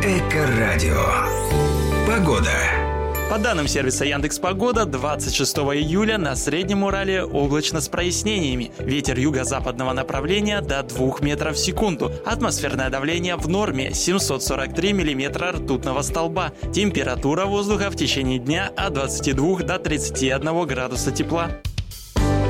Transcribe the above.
Эко-радио. Погода. По данным сервиса Яндекс.Погода, 26 июля на Среднем Урале облачно с прояснениями. Ветер юго-западного направления до 2 метров в секунду. Атмосферное давление в норме 743 миллиметра ртутного столба. Температура воздуха в течение дня от 22 до 31 градуса тепла.